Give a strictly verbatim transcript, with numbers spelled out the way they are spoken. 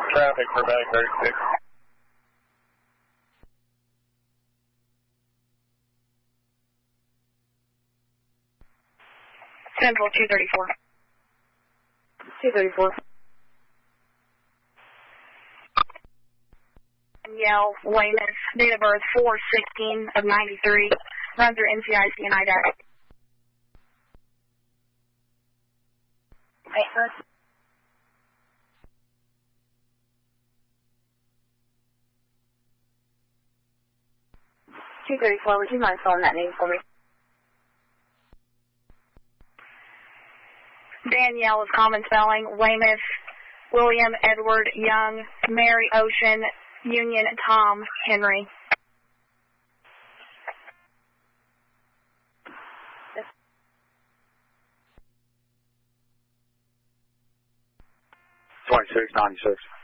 traffic for Bank thirty-six. Central two thirty-four. two thirty-four. Danielle Weymouth, date of birth four sixteen of ninety-three, run through N C I C and I D A C. Eight first. two thirty-four, would you mind spelling that name for me? Danielle is common spelling, Weymouth, William Edward Young, Mary Ocean, Union Tom Henry. twenty-six ninety-six.